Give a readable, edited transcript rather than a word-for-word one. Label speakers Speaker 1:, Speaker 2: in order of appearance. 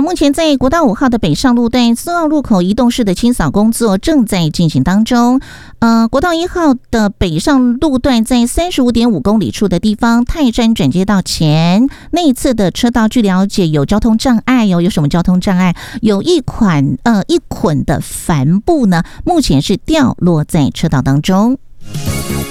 Speaker 1: 目前在国道5号的北上路段4号路口移动式的清扫工作正在进行当中。国道1号的北上路段在35.5公里处的地方，泰山转接道前内侧的车道，据了解有交通障碍哦。有什么交通障碍？有一捆的帆布呢，目前是掉落在车道当中。